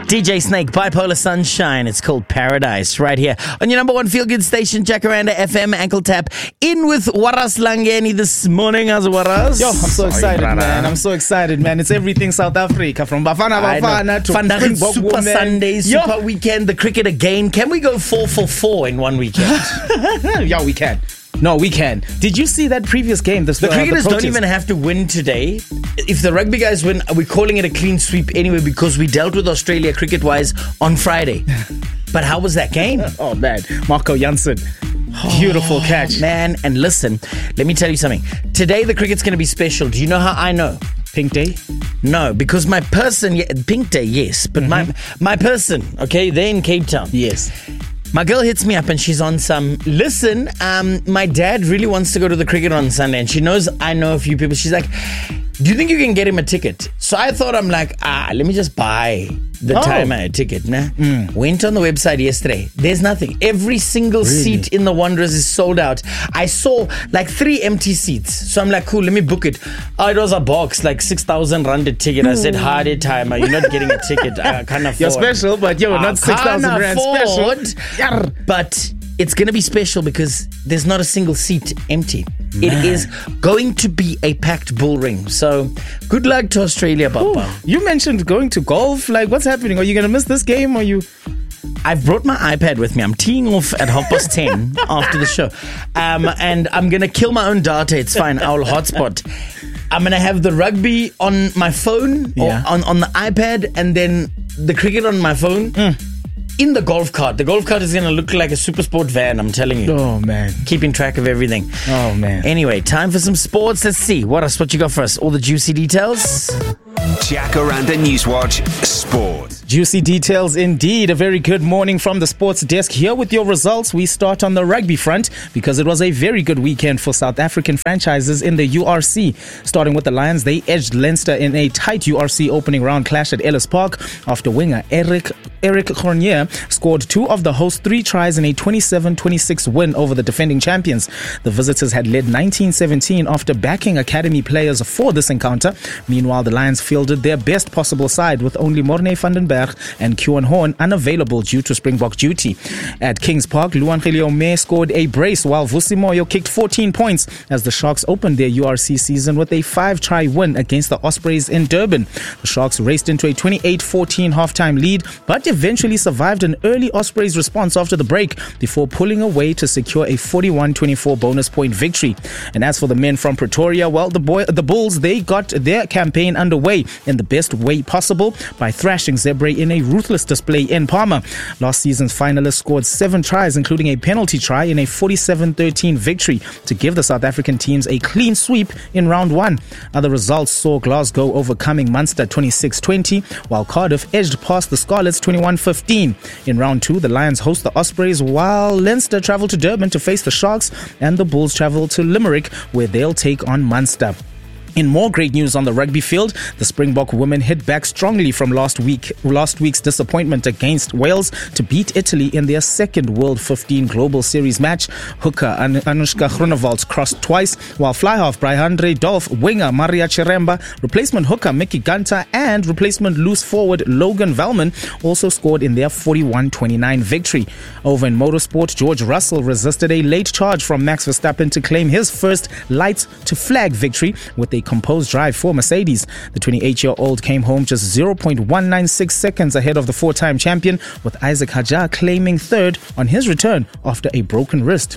DJ Snake, Bipolar Sunshine. It's called Paradise right here on your number one feel-good station, Jacaranda FM. Ankle tap in with Waras Langeni this morning. How's Waras? Yo, I'm so excited, man. I'm so excited, man. It's everything South Africa, from Bafana to Vandaag Super Sunday, Super Weekend, the cricket again. Can we go 4 for 4 in one weekend? Yeah, we can. No, we can. Did you see that previous game? The cricketers don't even have to win today. If the rugby guys win, we're calling it a clean sweep anyway because we dealt with Australia cricket-wise on Friday. But how was that game? Oh, man. Marco Jansen. Beautiful catch. Man, and listen, let me tell you something. Today, the cricket's going to be special. Do you know how I know? Pink Day? No, because my person... Pink Day, yes. But my person, okay, they're in Cape Town. Yes. My girl hits me up and she's on some, listen, my dad really wants to go to the cricket on Sunday and she knows I know a few people. She's like, do you think you can get him a ticket? So I thought, I'm like, let me just buy the time a ticket. Nah? Went on the website yesterday. There's nothing. Every single seat in the Wanderers is sold out. I saw like 3 empty seats. So I'm like, cool, let me book it. It was a box, like 6,000 rand a ticket. I said, hard timer, you're not getting a ticket. I can't afford. You're special, but you're not 6,000 rand special. But it's going to be special because there's not a single seat empty. Man. It is going to be a packed bull ring. So good luck to Australia, Papa. You mentioned going to golf. Like, what's happening? Are you going to miss this game? I've brought my iPad with me. I'm teeing off at 10:30 after the show. And I'm going to kill my own data. It's fine. I'll hotspot. I'm going to have the rugby on my phone or on the iPad and then the cricket on my phone. In the golf cart. The golf cart is going to look like a super sport van, I'm telling you. Oh, man. Keeping track of everything. Oh, man. Anyway, time for some sports. Let's see. What you got for us? All the juicy details? Jacaranda Newswatch Sport. Juicy details indeed. A very good morning from the sports desk. Here with your results, we start on the rugby front because it was a very good weekend for South African franchises in the URC. Starting with the Lions, they edged Leinster in a tight URC opening round clash at Ellis Park after winger Eric Cornier scored 2 of the host 3 tries in a 27-26 win over the defending champions. The visitors had led 19-17 after backing academy players for this encounter. Meanwhile, the Lions fielded their best possible side with only Morne van den Berg and Kieran Horn unavailable due to Springbok duty. At Kings Park, Luangile Ome scored a brace while Vusi Moyo kicked 14 points as the Sharks opened their URC season with a 5-try win against the Ospreys in Durban. The Sharks raced into a 28-14 halftime lead but eventually survived an early Ospreys response after the break before pulling away to secure a 41-24 bonus point victory. And as for the men from Pretoria, well, the Bulls, they got their campaign underway in the best way possible by thrashing Zebra in a ruthless display in Parma. Last season's finalists scored 7 tries, including a penalty try in a 47-13 victory to give the South African teams a clean sweep in round 1. Other results saw Glasgow overcoming Munster 26-20, while Cardiff edged past the Scarlets 21-15. In round 2, the Lions host the Ospreys, while Leinster travel to Durban to face the Sharks, and the Bulls travel to Limerick, where they'll take on Munster. In more great news on the rugby field, the Springbok women hit back strongly from last week's disappointment against Wales to beat Italy in their second World 15 Global Series match. Hooker Anushka Groenewald crossed twice, while fly-half Brihandre Dolph, winger Maria Chiremba, replacement hooker Mickey Gunter, and replacement loose forward Logan Velman also scored in their 41-29 victory. Over in motorsport, George Russell resisted a late charge from Max Verstappen to claim his first lights-to-flag victory with a composed drive for Mercedes. The 28-year-old came home just 0.196 seconds ahead of the 4-time champion, with Isaac Hadjar claiming third on his return after a broken wrist.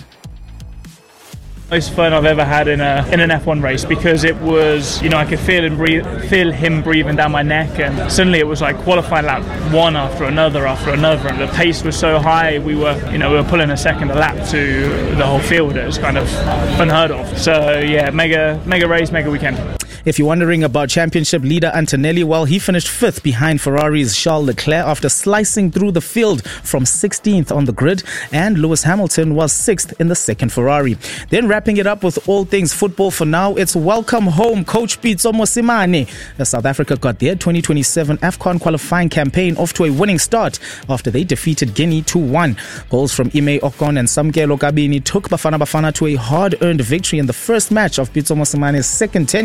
Most fun I've ever had in an F1 race, because it was, I could feel him breathing down my neck, and suddenly it was like qualifying lap one after another, and the pace was so high. We were pulling a second a lap to the whole field. It was kind of unheard of. So yeah, mega race, mega weekend. If you're wondering about championship leader Antonelli, well, he finished 5th behind Ferrari's Charles Leclerc after slicing through the field from 16th on the grid, and Lewis Hamilton was 6th in the second Ferrari. Then wrapping it up with all things football for now, it's welcome home Coach Pitso Mosimane. South Africa got their 2027 AFCON qualifying campaign off to a winning start after they defeated Guinea 2-1. Goals from Ime Okon and Samkelo Kabini took Bafana Bafana to a hard-earned victory in the first match of Pitso Mosimane's second tenure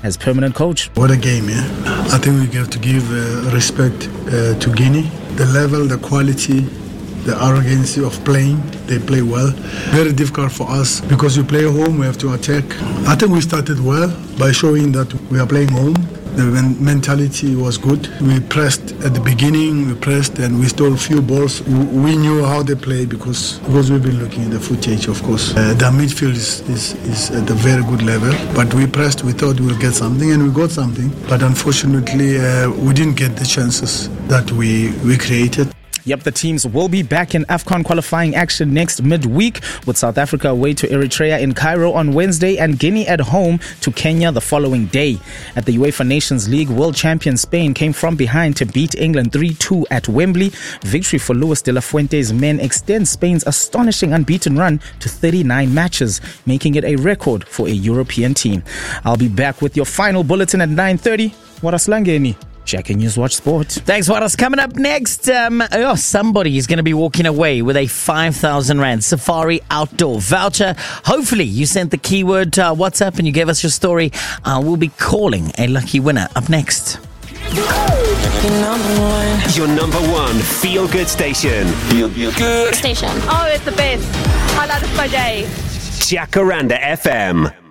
as permanent coach. What a game, yeah. I think we have to give respect to Guinea. The level, the quality, the arrogancy of playing, they play well. Very difficult for us because we play home, we have to attack. I think we started well by showing that we are playing home. The mentality was good. We pressed at the beginning, and we stole a few balls. We knew how they play because we've been looking at the footage, of course. The midfield is at a very good level, but we pressed, we thought we'll get something, and we got something. But unfortunately, we didn't get the chances that we created. Yep, the teams will be back in AFCON qualifying action next midweek, with South Africa away to Eritrea in Cairo on Wednesday and Guinea at home to Kenya the following day. At the UEFA Nations League, world champion Spain came from behind to beat England 3-2 at Wembley. Victory for Luis de la Fuente's men extends Spain's astonishing unbeaten run to 39 matches, making it a record for a European team. I'll be back with your final bulletin at 9:30. Waraslangeni. Checking News Watch Sport. Thanks, Waras. Coming up next, somebody is going to be walking away with a 5,000 Rand Safari Outdoor voucher. Hopefully, you sent the keyword WhatsApp and you gave us your story. We'll be calling a lucky winner up next. Your number one feel-good station. Feel good station. Oh, it's the best. Highlight of my day. Jacaranda FM.